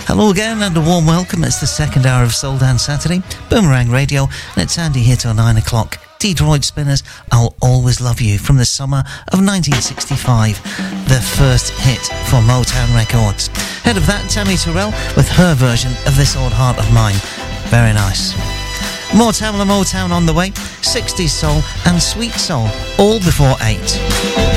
Hello again and a warm welcome. It's the second hour of Soul Dance Saturday, Boomerang Radio, and it's Andy here till 9 o'clock. Detroit Spinners, I'll Always Love You, from the summer of 1965, the first hit for Motown Records. Ahead of that, Tammy Terrell with her version of This Old Heart of Mine. Very nice. More Tamla Motown on the way, 60s soul and sweet soul, all before 8.